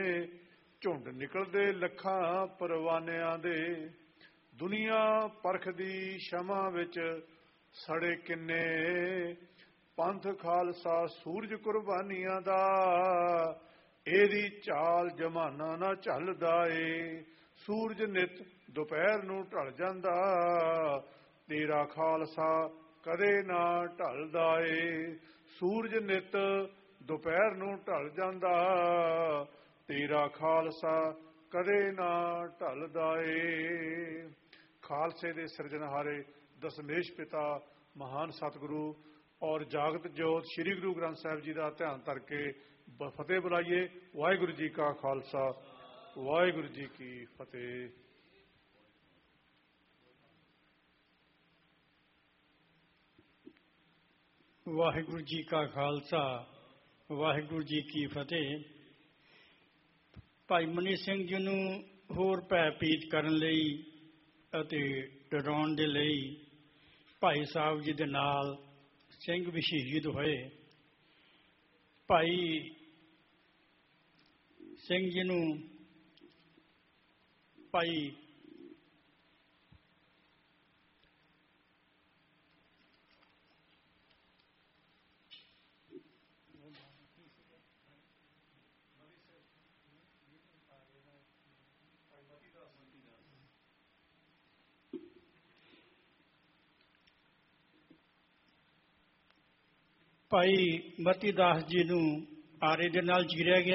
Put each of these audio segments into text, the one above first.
ਝੁੰਡ ਨਿਕਲਦੇ ਲੱਖਾਂ ਪਰਵਾਨਿਆਂ ਦੇ। ਦੁਨੀਆ ਪਰਖਦੀ ਸ਼ਮਾ ਵਿੱਚ ਸੜੇ ਕਿੰਨੇ, ਪੰਥ ਖਾਲਸਾ ਸੂਰਜ ਕੁਰਬਾਨੀਆਂ ਦਾ। ਇਹਦੀ ਚਾਲ ਜਮਾਨਾ ਨਾ ਝੱਲਦਾ ਏ, ਸੂਰਜ ਨਿਤ ਦੁਪਹਿਰ ਨੂੰ ਢਲ ਜਾਂਦਾ। ਤੇਰਾ ਖਾਲਸਾ ਕਦੇ ਨਾ ਢਲਦਾ ਏ, ਸੂਰਜ ਨਿਤ ਦੁਪਹਿਰ ਨੂੰ ਢਲ ਜਾਂਦਾ। ਤੇਰਾ ਖਾਲਸਾ ਕਦੇ ਨਾ ਢਲਦਾ ਏ। ਖਾਲਸੇ ਦੇ ਸਿਰਜਣਹਾਰੇ ਦਸਮੇਸ਼ ਪਿਤਾ ਮਹਾਨ ਸਤਿਗੁਰੂ ਔਰ ਜਾਗਤ ਜੋਤ ਸ੍ਰੀ ਗੁਰੂ ਗ੍ਰੰਥ ਸਾਹਿਬ ਜੀ ਦਾ ਧਿਆਨ ਧਰ ਕੇ ਫਤਿਹ ਬੁਲਾਈਏ। ਵਾਹਿਗੁਰੂ ਜੀ ਕਾ ਖਾਲਸਾ, ਵਾਹਿਗੁਰੂ ਜੀ ਕੀ ਫਤਿਹ। ਵਾਹਿਗੁਰੂ ਜੀ ਕਾ ਖਾਲਸਾ, ਵਾਹਿਗੁਰੂ ਜੀ ਕੀ ਫਤਿਹ। ਭਾਈ ਮਨੀ ਸਿੰਘ ਜੀ ਨੂੰ ਹੋਰ ਭੈਭੀਤ ਕਰਨ ਲਈ ਅਤੇ ਡਰਾਉਣ ਦੇ ਲਈ ਭਾਈ ਸਾਹਿਬ ਜੀ ਦੇ ਨਾਲ ਸਿੰਘ ਵੀ ਸ਼ਹੀਦ ਹੋਏ। ਭਾਈ ਸਿੰਘ ਜੀ ਨੂੰ ਭਾਈ ਮਤੀ ਦਾਸ ਜੀ ਨੂੰ ਆਰੇ ਦੇ ਨਾਲ ਚੀਰਿਆ ਗਿਆ।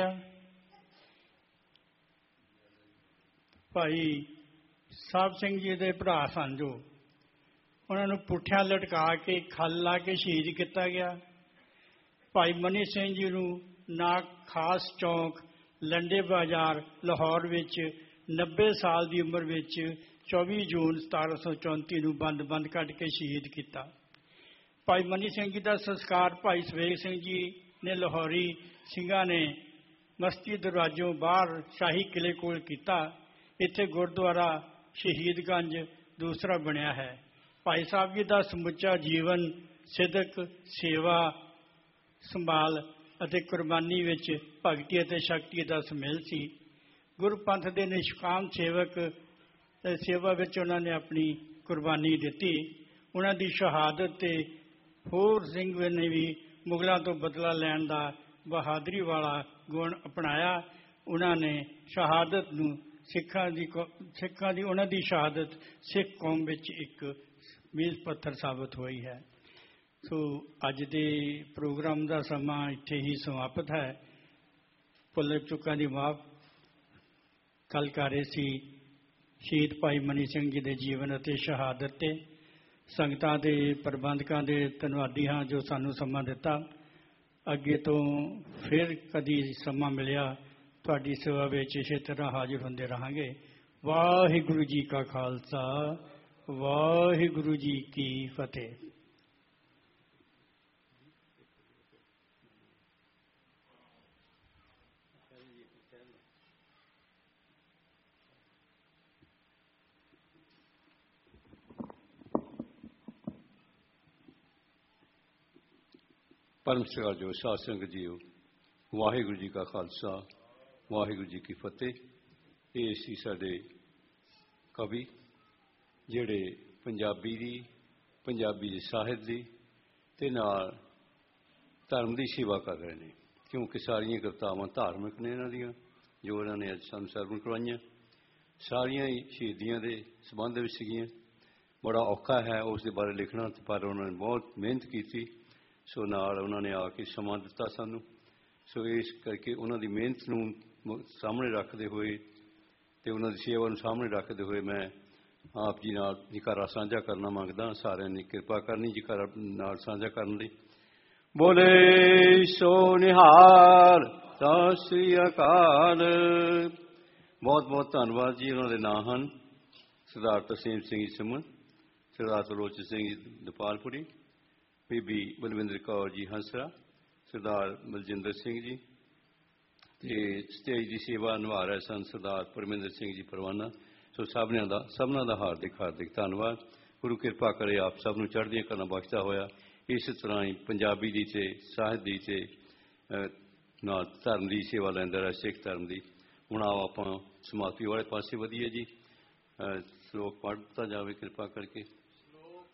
ਭਾਈ ਸਾਹਿਬ ਸਿੰਘ ਜੀ ਦੇ ਭਰਾ ਸਨ ਜੋ, ਉਹਨਾਂ ਨੂੰ ਪੁੱਠਿਆਂ ਲਟਕਾ ਕੇ ਖੱਲ ਲਾ ਕੇ ਸ਼ਹੀਦ ਕੀਤਾ ਗਿਆ। ਭਾਈ ਮਨੀ ਸਿੰਘ ਜੀ ਨੂੰ ਨਾਗ ਖਾਸ ਚੌਂਕ ਲੰਡੇ ਬਾਜ਼ਾਰ ਲਾਹੌਰ ਵਿੱਚ 90 ਸਾਲ ਦੀ ਉਮਰ ਵਿੱਚ 24 ਜੂਨ 1734 ਨੂੰ ਬੰਦ ਕੱਢ ਕੇ ਸ਼ਹੀਦ ਕੀਤਾ। ਭਾਈ ਮਨੀ ਸਿੰਘ ਜੀ ਦਾ ਸੰਸਕਾਰ ਭਾਈ ਸਵੇਗ ਸਿੰਘ ਜੀ ਨੇ ਲਾਹੌਰੀ ਸਿੰਘਾਂ ਨੇ ਮਸਤੀ ਦਰਵਾਜ਼ੋਂ ਬਾਹਰ ਸ਼ਾਹੀ ਕਿਲੇ ਕੋਲ ਕੀਤਾ। ਇੱਥੇ ਗੁਰਦੁਆਰਾ ਸ਼ਹੀਦਗੰਜ ਦੂਸਰਾ ਬਣਿਆ ਹੈ। ਭਾਈ ਸਾਹਿਬ ਜੀ ਦਾ ਸਮੁੱਚਾ ਜੀਵਨ ਸਿਦਕ, ਸੇਵਾ, ਸੰਭਾਲ ਅਤੇ ਕੁਰਬਾਨੀ ਵਿੱਚ ਭਗਤੀ ਅਤੇ ਸ਼ਕਤੀ ਦਾ ਸੁਮੇਲ ਸੀ। ਗੁਰਪੰਥ ਦੇ ਨਿਸ਼ਕਾਮ ਸੇਵਾ ਵਿੱਚ ਉਹਨਾਂ ਨੇ ਆਪਣੀ ਕੁਰਬਾਨੀ ਦਿੱਤੀ। ਉਹਨਾਂ ਦੀ ਸ਼ਹਾਦਤ ਤੇ ਹੋਰ ਸਿੰਘ ਨੇ ਵੀ ਮੁਗਲਾਂ ਤੋਂ ਬਦਲਾ ਲੈਣ ਦਾ ਬਹਾਦਰੀ ਵਾਲਾ ਗੁਣ ਅਪਣਾਇਆ। ਉਹਨਾਂ ਨੇ ਸ਼ਹਾਦਤ ਨੂੰ ਸਿੱਖਾਂ ਦੀ ਉਹਨਾਂ ਦੀ ਸ਼ਹਾਦਤ ਸਿੱਖ ਕੌਮ ਵਿੱਚ ਇੱਕ ਮੀਲ ਪੱਥਰ ਸਾਬਤ ਹੋਈ ਹੈ। ਸੋ ਅੱਜ ਦੇ ਪ੍ਰੋਗਰਾਮ ਦਾ ਸਮਾਂ ਇੱਥੇ ਹੀ ਸਮਾਪਤ ਹੈ। ਭੁੱਲ ਚੁੱਕਾਂ ਦੀ ਮਾਫ਼। ਕੱਲ੍ਹ ਕਰ ਰਹੇ ਸੀ ਸ਼ਹੀਦ ਭਾਈ ਮਨੀ ਸਿੰਘ ਜੀ ਦੇ ਜੀਵਨ ਅਤੇ ਸ਼ਹਾਦਤ 'ਤੇ। ਸੰਗਤਾਂ ਦੇ ਪ੍ਰਬੰਧਕਾਂ ਦੇ ਧੰਨਵਾਦੀ ਹਾਂ ਜੋ ਸਾਨੂੰ ਸਮਾਂ ਦਿੱਤਾ। ਅੱਗੇ ਤੋਂ ਫਿਰ ਕਦੀ ਸਮਾਂ ਮਿਲਿਆ ਤੁਹਾਡੀ ਸੇਵਾ ਵਿੱਚ ਇਸੇ ਤਰ੍ਹਾਂ ਹਾਜ਼ਰ ਹੁੰਦੇ ਰਹਾਂਗੇ। ਵਾਹਿਗੁਰੂ ਜੀ ਕਾ ਖਾਲਸਾ, ਵਾਹਿਗੁਰੂ ਜੀ ਕੀ ਫਤਿਹ। ਪਰਮ ਸਤਿਕਾਰਯੋਗ ਸਾਧ ਸੰਗਤ ਜੀਓ, ਵਾਹਿਗੁਰੂ ਜੀ ਕਾ ਖਾਲਸਾ, ਵਾਹਿਗੁਰੂ ਜੀ ਕੀ ਫਤਿਹ। ਇਹ ਸੀ ਸਾਡੇ ਕਵੀ ਜਿਹੜੇ ਪੰਜਾਬੀ ਦੇ ਸਾਹਿਤ ਦੀ ਤੇ ਨਾਲ ਧਰਮ ਦੀ ਸੇਵਾ ਕਰ ਰਹੇ ਨੇ, ਕਿਉਂਕਿ ਸਾਰੀਆਂ ਕਵਿਤਾਵਾਂ ਧਾਰਮਿਕ ਨੇ ਇਹਨਾਂ ਦੀਆਂ ਜੋ ਇਹਨਾਂ ਨੇ ਅੱਜ ਸਾਨੂੰ ਸਰਵਣ ਕਰਵਾਈਆਂ। ਸਾਰੀਆਂ ਹੀ ਸ਼ਹੀਦੀਆਂ ਦੇ ਸੰਬੰਧ ਵਿੱਚ ਸੀਗੀਆਂ। ਬੜਾ ਔਖਾ ਹੈ ਉਸ ਦੇ ਬਾਰੇ ਲਿਖਣਾ, ਪਰ ਉਹਨਾਂ ਨੇ ਬਹੁਤ ਮਿਹਨਤ ਕੀਤੀ। ਸੋ ਨਾਲ ਉਹਨਾਂ ਨੇ ਆ ਕੇ ਸਮਾਂ ਦਿੱਤਾ ਸਾਨੂੰ। ਸੋ ਇਸ ਕਰਕੇ ਉਹਨਾਂ ਦੀ ਮਿਹਨਤ ਨੂੰ ਸਾਹਮਣੇ ਰੱਖਦੇ ਹੋਏ ਅਤੇ ਉਹਨਾਂ ਦੀ ਸੇਵਾ ਨੂੰ ਸਾਹਮਣੇ ਰੱਖਦੇ ਹੋਏ ਮੈਂ ਆਪ ਜੀ ਨਾਲ ਜੈਕਾਰਾ ਸਾਂਝਾ ਕਰਨਾ ਮੰਗਦਾ। ਸਾਰਿਆਂ ਨੇ ਕਿਰਪਾ ਕਰਨੀ ਜੈਕਾਰਾ ਨਾਲ ਸਾਂਝਾ ਕਰਨ ਲਈ। ਬੋਲੇ ਸੋ ਨਿਹਾਲ, ਸਤਿ ਸ੍ਰੀ ਅਕਾਲ। ਬਹੁਤ ਬਹੁਤ ਧੰਨਵਾਦ ਜੀ। ਉਹਨਾਂ ਦੇ ਨਾਂ ਹਨ ਸਰਦਾਰ ਤਰਸੇਮ ਸਿੰਘ ਜੀ ਸੁਮਨ, ਸਰਦਾਰ ਤਰਲੋਚਨ ਸਿੰਘ ਜੀ ਦਪਾਲਪੁਰੀ, ਬੀਬੀ ਬਲਵਿੰਦਰ ਕੌਰ ਜੀ ਹੰਸਰਾ, ਸਰਦਾਰ ਬਲਜਿੰਦਰ ਸਿੰਘ ਜੀ, ਅਤੇ ਸਟੇਜ ਦੀ ਸੇਵਾ ਨਿਭਾ ਰਹੇ ਸਨ ਸਰਦਾਰ ਪਰਮਿੰਦਰ ਸਿੰਘ ਜੀ ਪਰਵਾਨਾ। ਸੋ ਸਭਨਾਂ ਦਾ ਹਾਰਦਿਕ ਧੰਨਵਾਦ। ਗੁਰੂ ਕਿਰਪਾ ਕਰੇ ਆਪ ਸਭ ਨੂੰ ਚੜ੍ਹਦੀਆਂ ਕਲਾਂ ਬਖਸ਼ਦਾ ਹੋਇਆ। ਇਸੇ ਤਰ੍ਹਾਂ ਹੀ ਪੰਜਾਬੀ ਦੀ ਅਤੇ ਸਾਹਿਤ ਦੀ ਅਤੇ ਨਾਲ ਧਰਮ ਦੀ ਸੇਵਾ ਲੈਂਦਾ ਰਿਹਾ, ਸਿੱਖ ਧਰਮ ਦੀ। ਹੁਣ ਆਓ ਆਪਾਂ ਸਮਾਪਤੀ ਵਾਲੇ ਪਾਸੇ ਵਧੀਏ ਜੀ। ਸ਼ਲੋਕ ਪੜ੍ਹ ਦਿੱਤਾ ਜਾਵੇ ਕਿਰਪਾ ਕਰਕੇ।